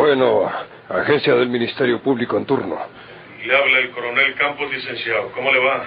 Bueno, agencia del Ministerio Público en turno. Le habla el coronel Campos, licenciado. ¿Cómo le va?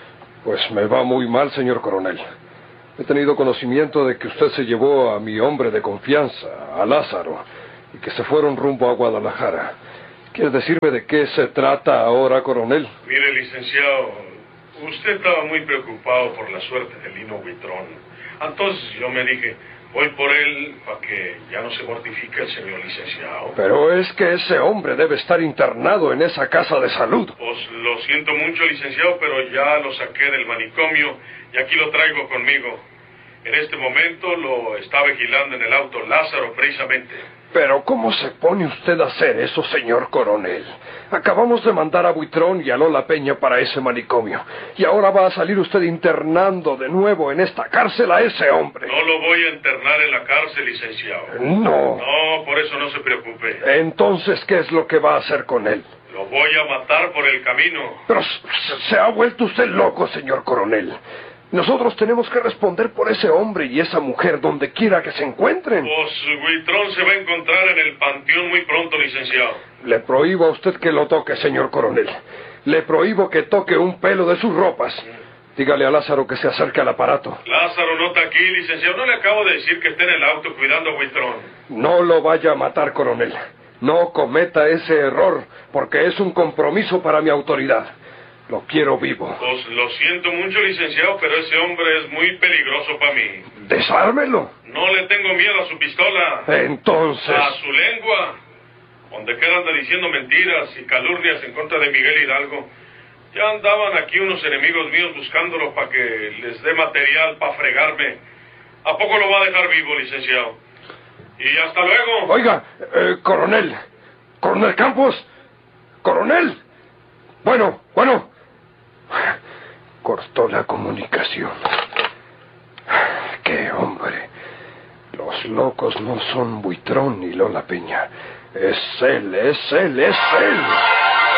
Pues me va muy mal, señor coronel. He tenido conocimiento de que usted se llevó a mi hombre de confianza, a Lázaro, y que se fueron rumbo a Guadalajara. ¿Quiere decirme de qué se trata ahora, coronel? Mire, licenciado, usted estaba muy preocupado por la suerte de Lino Buitrón. Entonces yo me dije, voy por él para que ya no se mortifique el señor licenciado. Pero es que ese hombre debe estar internado en esa casa de salud. Pues lo siento mucho, licenciado, pero ya lo saqué del manicomio y aquí lo traigo conmigo. En este momento lo está vigilando en el auto Lázaro, precisamente. Pero ¿cómo se pone usted a hacer eso, señor coronel? Acabamos de mandar a Buitrón y a Lola Peña para ese manicomio. Y ahora va a salir usted internando de nuevo en esta cárcel a ese hombre. No lo voy a internar en la cárcel, licenciado. No. No, por eso no se preocupe. Entonces, ¿qué es lo que va a hacer con él? Lo voy a matar por el camino. Pero se ha vuelto usted loco, señor coronel. Nosotros tenemos que responder por ese hombre y esa mujer donde quiera que se encuentren. Pues Buitrón se va a encontrar en el panteón muy pronto, licenciado. Le prohíbo a usted que lo toque, señor coronel. Le prohíbo que toque un pelo de sus ropas. Dígale a Lázaro que se acerque al aparato. Lázaro no está aquí, licenciado. No le acabo de decir que esté en el auto cuidando a Buitrón. No lo vaya a matar, coronel. No cometa ese error, porque es un compromiso para mi autoridad. Lo quiero vivo. Pues lo siento mucho, licenciado, pero ese hombre es muy peligroso para mí. ¡Desármelo! No le tengo miedo a su pistola. Entonces... A su lengua. Donde quiera anda diciendo mentiras y calurnias en contra de Miguel Hidalgo. Ya andaban aquí unos enemigos míos buscándolo para que les dé material para fregarme. ¿A poco lo va a dejar vivo, licenciado? Y hasta luego. Oiga, coronel. Coronel Campos. Coronel. Bueno. Cortó la comunicación. ¡Qué hombre! Los locos no son Buitrón ni Lola Peña. Es él.